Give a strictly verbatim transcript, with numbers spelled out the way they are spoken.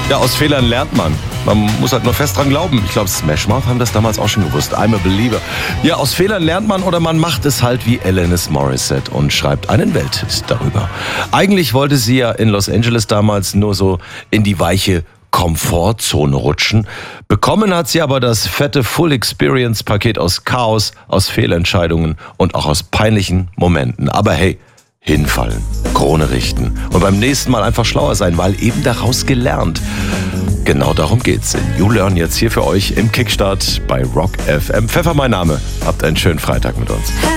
Ja, aus Fehlern lernt man. Man muss halt nur fest dran glauben. Ich glaube, Smash Mouth haben das damals auch schon gewusst. I'm a believer. Ja, aus Fehlern lernt man oder man macht es halt wie Alanis Morissette und schreibt einen Welthit darüber. Eigentlich wollte sie ja in Los Angeles damals nur so in die weiche Komfortzone rutschen. Bekommen hat sie aber das fette Full-Experience-Paket aus Chaos, aus Fehlentscheidungen und auch aus peinlichen Momenten. Aber hey, hinfallen, Krone richten und beim nächsten Mal einfach schlauer sein, weil eben daraus gelernt. Genau darum geht's in You Learn jetzt hier für euch im Kickstart bei Rock F M. Pfeffer mein Name. Habt einen schönen Freitag mit uns.